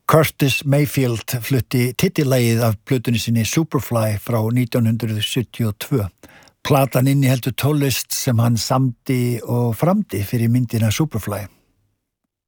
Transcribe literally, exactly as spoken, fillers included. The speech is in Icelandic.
Curtis Mayfield flutti titillagið af plötunni sinni Superfly frá nítján hundruð sjötíu og tvö. Platan inniheldur tónlist sem hann samdi og framdi fyrir myndina Superfly.